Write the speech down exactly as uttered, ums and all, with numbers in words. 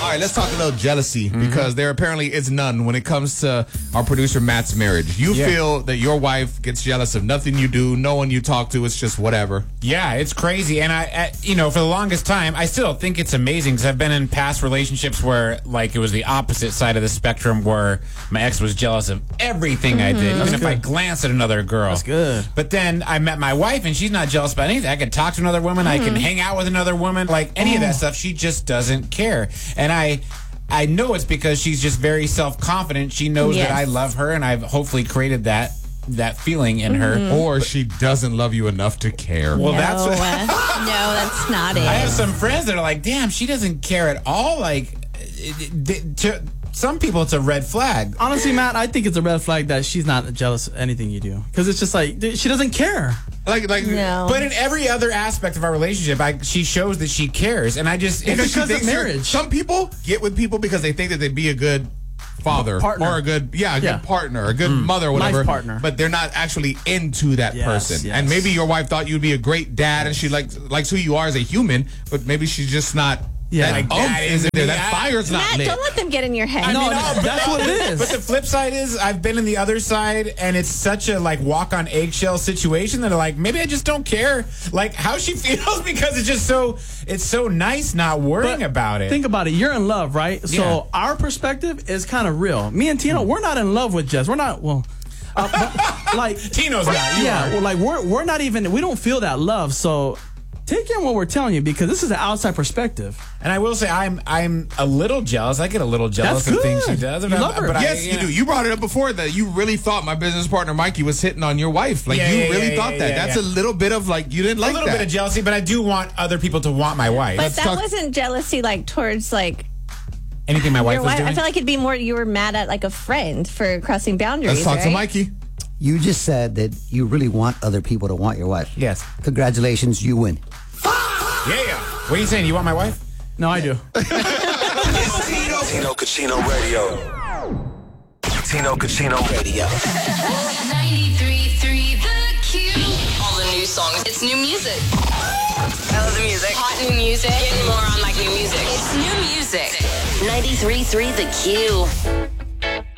All right, let's talk a little jealousy mm-hmm. because there apparently is none when it comes to our producer Matt's marriage. You yeah. feel that your wife gets jealous of nothing you do, no one you talk to, it's just whatever. Yeah, it's crazy. And I, I you know, for the longest time, I still think it's amazing because I've been in past relationships where, like, it was the opposite side of the spectrum where my ex was jealous of everything mm-hmm. I did, even That's if good. I glanced at another girl. That's good. But then I met my wife, and she's not jealous about anything. I can talk to another woman. Mm-hmm. I can hang out with another woman. Like, any oh. of that stuff, she just doesn't care. And I... I know it's because she's just very self-confident. She knows yes. that I love her, and I've hopefully created that that feeling in mm-hmm. her. Or she doesn't love you enough to care. no, Well, that's what, uh, no, that's not it. I have some friends that are like, damn, she doesn't care at all. Like, it, it, to some people, it's a red flag. Honestly, Matt, I think it's a red flag that she's not jealous of anything you do. Because it's just like, dude, she doesn't care. Like, like, no. But in every other aspect of our relationship, I, she shows that she cares, and I just because it's she thinks marriage. Some people get with people because they think that they'd be a good father partner. or a good, yeah, a yeah. good partner, a good mm. mother, or whatever. Life partner. But they're not actually into that yes, person. yes. And maybe your wife thought you'd be a great dad, and she likes likes who you are as a human, but maybe she's just not. Yeah, that like umph that isn't there. Matt, That fire's not Matt, lit. don't let them get in your head. I no, mean, no, that's what it is. But the flip side is, I've been in the other side, and it's such a like walk on eggshell situation that like maybe I just don't care like how she feels because it's just so it's so nice not worrying but about it. Think about it. You're in love, right? Yeah. So our perspective is kind of real. Me and Tino, mm. we're not in love with Jess. We're not. Well. Uh, but, like Tino's not. You yeah, are. well, like we're we're not even. We don't feel that love. So take in what we're telling you because this is an outside perspective. And I will say I'm I'm a little jealous. I get a little jealous That's of things good. she does. You But love her. But Yes, I, you, you know, do. You brought it up before that you really thought my business partner Mikey was hitting on your wife. Like Yeah, you yeah, really yeah, thought yeah, that. yeah, That's yeah. a little bit of like you didn't a like little that. bit of jealousy, but I do want other people to want my wife. But Let's that talk- wasn't jealousy like towards like Anything my wife your was wife. doing. I feel like it'd be more you were mad at like a friend for crossing boundaries. Let's talk right? to Mikey. You just said that you really want other people to want your wife. Yes. Congratulations, you win. Yeah. What are you saying? You want my wife? No, I do. Tino Cucino Radio. Tino Cucino Radio. ninety-three point three The Q. All the new songs. It's new music. I love the music. Hot new music. Getting more on like new music. It's new music. ninety-three point three The Q.